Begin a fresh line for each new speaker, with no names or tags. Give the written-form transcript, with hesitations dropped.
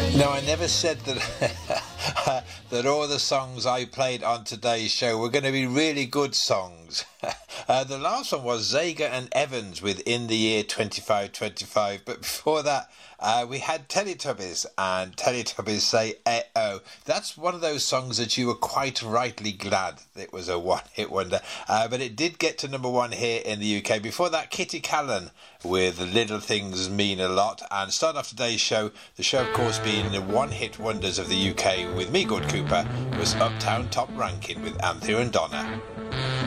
No, I never said that that all the songs I played on today's show were going to be really good songs. The last one was Zager and Evans with In the Year 2525, but before that we had Teletubbies and Teletubbies Say Eh-oh. That's one of those songs that you were quite rightly glad it was a one-hit wonder, but it did get to number one here in the UK. Before that, Kitty Callan with Little Things Mean a Lot, and start off today's show, the show of course being the one-hit wonders of the UK with me, Good Cooper, was Uptown Top Ranking with Anthea and Donna.